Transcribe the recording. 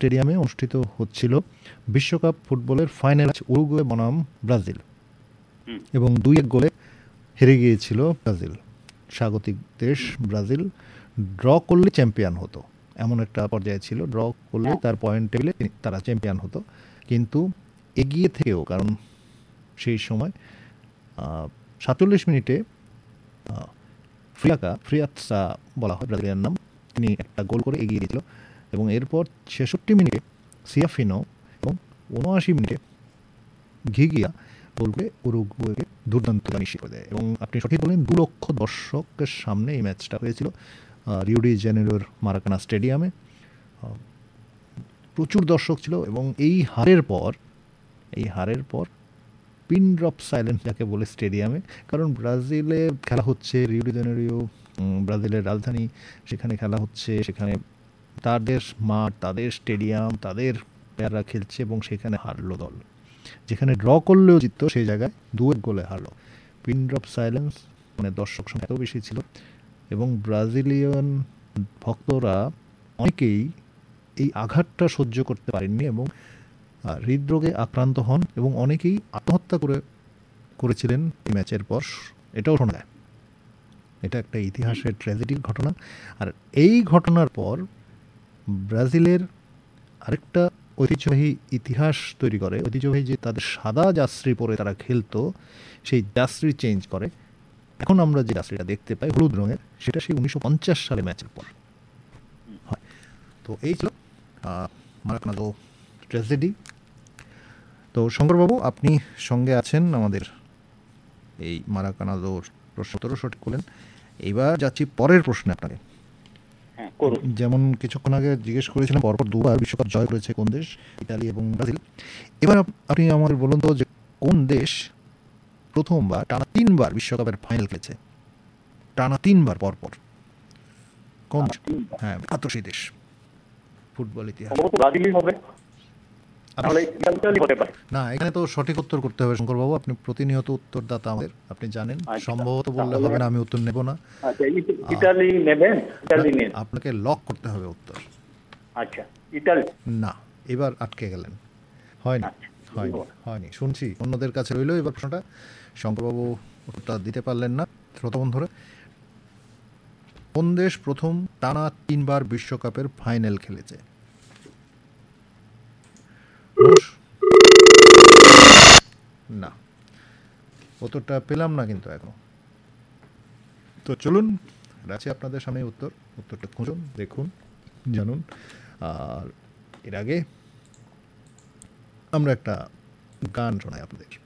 স্টেডিয়ামে অনুষ্ঠিত হচ্ছিল বিশ্বকাপ ফুটবলের ফাইনাল উরুগুয়ে বনাম ব্রাজিল, এবং 2-1 গোলে হেরে গিয়েছিল ব্রাজিল। স্বাগতিক দেশ ব্রাজিল ড্র করলে চ্যাম্পিয়ন হতো, এমন একটা পর্যায়ে ছিল। ড্র করলে তার পয়েন্ট টেবিলে তারা চ্যাম্পিয়ন হতো, কিন্তু এগিয়ে থেকেও, কারণ সেই সময় 47 মিনিটে ফ্রিয়াতসা বলা হয় ব্রাজিলিয়ান নাম, তিনি একটা গোল করে এগিয়ে দিয়েছিল, এবং এরপর 66 মিনিটে সিয়াফিনো এবং 79 মিনিটে ঘিগিয়া গোল করে উরুগুয়েকে দুর্দান্ত নিশ্চিত করে দেয়। এবং আপনি সঠিক বলেন, 2 লক্ষ দর্শকের সামনে এই ম্যাচটা হয়েছিল রিও ডি জেনেরোর মারাকানা স্টেডিয়ামে। প্রচুর দর্শক ছিল, এবং এই হারের পর পিন ড্রপ সাইলেন্স যাকে বলে স্টেডিয়ামে, কারণ ব্রাজিলে খেলা হচ্ছে, রিও ডি জেনেরিও ব্রাজিলের রাজধানী, সেখানে খেলা হচ্ছে, সেখানে তাদের মাঠ, তাদের স্টেডিয়াম, তাদের প্লেয়াররা খেলছে, এবং সেখানে হারলো দল। যেখানে ড্র করলেও জিততো, সেই জায়গায় 2-1 গোলে হারলো। পিন ড্রপ সাইলেন্স, মানে দর্শক সংখ্যা এত বেশি ছিল, এবং ব্রাজিলিয়ান ভক্তরা অনেকেই এই আঘাতটা সহ্য করতে পারেননি এবং হৃদরোগে আক্রান্ত হন, এবং অনেকেই আত্মহত্যা করেছিলেন এই ম্যাচের পর, এটাও শোনা যায়। এটা একটা ইতিহাসের ট্র্যাজেডির ঘটনা। আর এই ঘটনার পর ব্রাজিলের আরেকটা ঐতিহ্যবাহী ইতিহাস তৈরি করে, ঐতিহ্যবাহী যে তাদের সাদা জার্সি পরে তারা খেলতো, সেই জার্সি চেঞ্জ করে। এখন আমরা যে জার্সিটা দেখতে পাই হলুদ রঙের, সেটা সেই 1950 সালে ম্যাচের পর হয়। তো এই ছিল মারাকানাদো ট্র্যাজেডি। তো শঙ্করবাবু, আপনি সঙ্গে আছেন আমাদের এই মারাকানাদোর প্রশ্ন উত্তরও সঠিক করলেন। এইবার যাচ্ছি পরের প্রশ্নে আপনাকে। যেমন কিছুক্ষণ আগে জিজ্ঞেস করেছিলাম, পরপর 2বার বিশ্বকাপ জয় করেছে কোন দেশ, ইতালি এবং ব্রাজিল। এবার আপনি আমাদের বলুন তো, যে কোন দেশ প্রথমবার টানা 3বার বিশ্বকাপের ফাইনাল খেলেছে, টানা 3বার পরপর? কোন? হ্যাঁ, বিখ্যাত সেই দেশ ফুটবল ইতিহাস। না, এখানে তো সঠিক উত্তর করতে হবে শঙ্করবাবু, আপনি প্রতিনিয়ত উত্তরদাতা আমাদের, আপনি জানেন। সম্ভবত বললে হবে না, আমি উত্তর নেব না। ইতালি নেবেন? আপনাকে লক করতে হবে উত্তর। আচ্ছা, ইতালি না, এবার আটকে গেলেন, হয়নি। শুনছি অন্যদের কাছে রইল এবার প্রশ্নটা। শঙ্করবাবু উত্তরটা দিতে পারলেন না। শ্রোতা বন্ধুরা, কোন দেশ প্রথম টানা 3বার বিশ্বকাপের ফাইনাল খেলেছে? না, উত্তরটা পেলাম না কিন্তু এখনো। তো চলুন, রাখছি আপনাদের সামনে উত্তরটা খুঁজুন, দেখুন, জানুন। আর এর আগে আমরা একটা গান শোনাই আপনাদের।